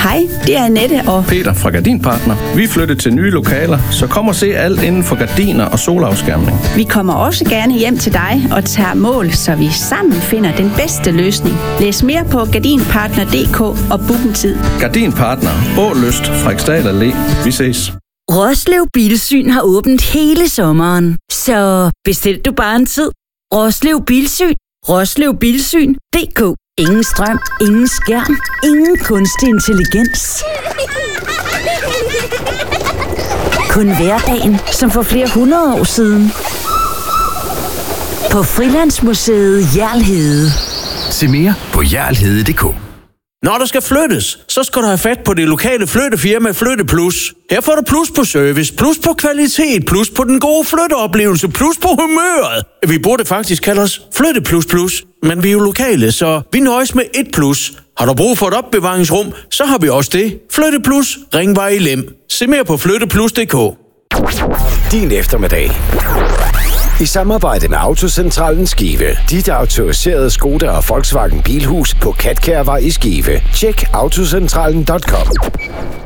Hej, det er Annette og Peter fra Gardinpartner. Vi er flyttet til nye lokaler, så kom og se alt inden for gardiner og solafskærmning. vi kommer også gerne hjem til dig og tager mål, så vi sammen finder den bedste løsning. Læs mere på gardinpartner.dk og book en tid. Gardinpartner. Ålyst. Frederiksdal Allé. Vi ses. Roslev Bilsyn har åbent hele sommeren, så bestil du bare en tid. Roslev Bilsyn. roslevbilsyn.dk. Ingen strøm, ingen skærm, ingen kunstig intelligens. Kun hverdagen, som for flere hundrede år siden. På Frilandsmuseet Hjerl. Se mere på hjerlhede.dk. Når der skal flyttes, så skal du have fat på det lokale flyttefirma Flytte Plus. Her får du plus på service, plus på kvalitet, plus på den gode flytteoplevelse, plus på humøret. Vi burde faktisk kalde os Flytte Plus Plus, men vi er jo lokale, så vi nøjes med et plus. Har du brug for et opbevaringsrum, så har vi også det. Flytte Plus, Ringvej i Lem. Se mere på flytteplus.dk. Din eftermiddag. I samarbejde med Autocentralen Skive. Dit autoriserede Skoda og Volkswagen Bilhus på Katkærvej i Skive. Tjek autocentralen.com.